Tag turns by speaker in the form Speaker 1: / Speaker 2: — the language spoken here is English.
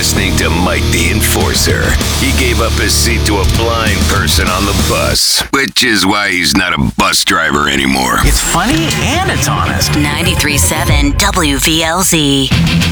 Speaker 1: listening to Mike the Enforcer. He gave up his seat to a blind person on the bus, which is why he's not a bus driver anymore.
Speaker 2: It's funny and it's honest.
Speaker 3: 93.7 WVLZ.